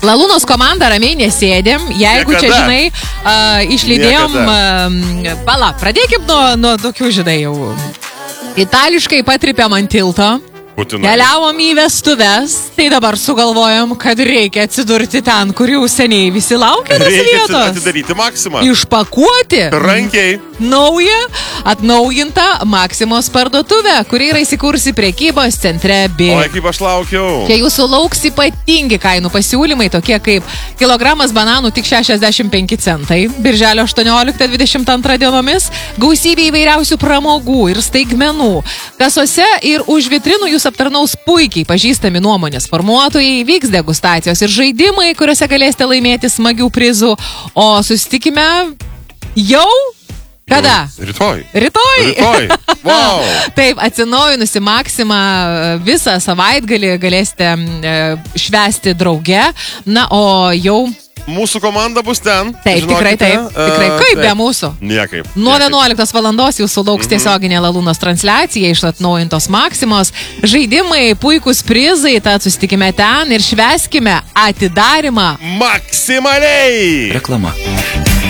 Lalūnos komanda ramiai nesėdėm, jeigu Niekada. čia, žinai, išlydėjom, pradėkim nuo tokių, žinai, jau. Itališkai patripėm ant tilto. Būtinai. Keliavom į vestuves, tai dabar sugalvojom, kad reikia atsidurti ten, kur jau seniai visi laukia tos Reikia vietos. atidaryti Maksimą. Išpakuoti Rankiai. naują, atnaujintą Maksimos parduotuvę, kuri yra įsikursi prekybos centre B. Oi, kaip aš laukiau. Čia jūsų lauks ypatingi kainų pasiūlymai, tokie kaip kilogramas bananų tik 65 centai, birželio 18-22 dienomis, gausybė įvairiausių pramogų ir staigmenų. Kasose ir už vitrinų jūs aptarnaus puikiai pažįstami nuomonės formuotojai, vyks degustacijos ir žaidimai, kuriuose galėsite laimėti smagių prizų, o susitikime jau kada? Rytoj. Wow. Taip, atsinaujinusi Maksimą visą savaitgalį galėsite švęsti drauge, na, o jau... Mūsų komanda bus ten. Taip, žinokite. tikrai. Kaip be mūsų? Niekaip. Nuo 11 valandos jūsų lauks tiesioginė Lalūnos transliacija iš atnaujintos Maksimos. Žaidimai, puikūs prizai, tad susitikime ten ir švęskime atidarimą Maksimaliai. Reklama.